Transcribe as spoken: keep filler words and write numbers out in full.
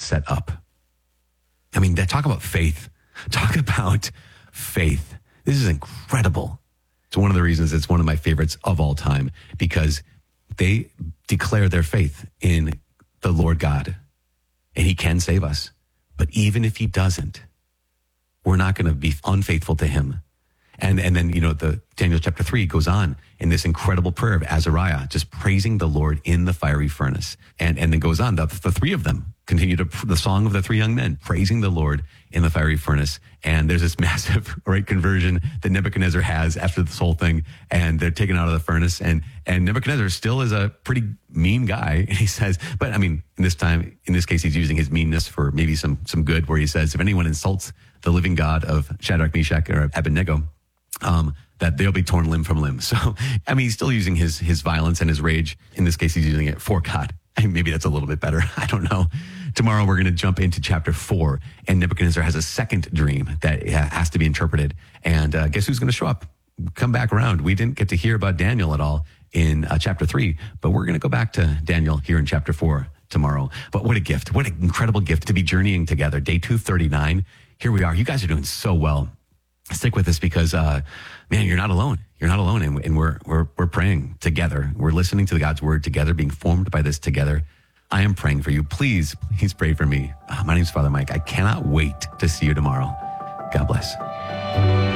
set up. I mean, talk about faith. Talk about faith. This is incredible. It's one of the reasons it's one of my favorites of all time, because they declare their faith in the Lord God, and he can save us. But even if he doesn't, we're not going to be unfaithful to him. And and then, you know, the Daniel chapter three goes on in this incredible prayer of Azariah, just praising the Lord in the fiery furnace. And and then goes on, the, the three of them continue to, the song of the three young men, praising the Lord in the fiery furnace. And there's this massive, right, conversion that Nebuchadnezzar has after this whole thing. And they're taken out of the furnace. And, and Nebuchadnezzar still is a pretty mean guy. And he says, but I mean, in this time, in this case, he's using his meanness for maybe some, some good, where he says, if anyone insults the living God of Shadrach, Meshach, or Abednego, um, that they'll be torn limb from limb. So, I mean, he's still using his, his violence and his rage. In this case, he's using it for God. I mean, maybe that's a little bit better. I don't know. Tomorrow, we're going to jump into chapter four, and Nebuchadnezzar has a second dream that has to be interpreted. And uh, guess who's going to show up? Come back around. We didn't get to hear about Daniel at all in uh, chapter three, but we're going to go back to Daniel here in chapter four tomorrow. But what a gift. What an incredible gift to be journeying together. Day two thirty-nine. Here we are. You guys are doing so well. Stick with us, because, uh, man, you're not alone. You're not alone. And, and we're, we're, we're praying together. We're listening to God's word together, being formed by this together. I am praying for you. Please, please pray for me. Uh, my name's Father Mike. I cannot wait to see you tomorrow. God bless.